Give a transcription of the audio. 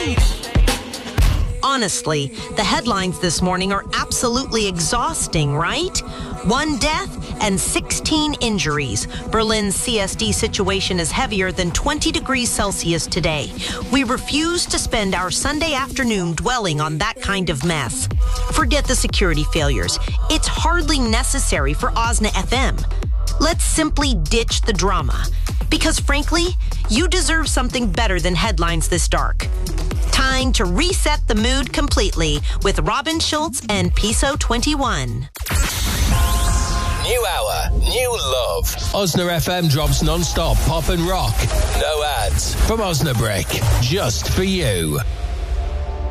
Honestly, the headlines this morning are absolutely exhausting, right? 1 death and 16 injuries. Berlin's CSD situation is heavier than 20 degrees Celsius today. We refuse to spend our Sunday afternoon dwelling on that kind of mess. Forget the security failures. It's hardly necessary for Osna FM. Let's simply ditch the drama. Because frankly, you deserve something better than headlines this dark. Time to reset the mood completely with Robin Schultz and Piso 21. New hour, new love. Osna FM drops non-stop pop and rock. No ads from Osnabrück, just for you.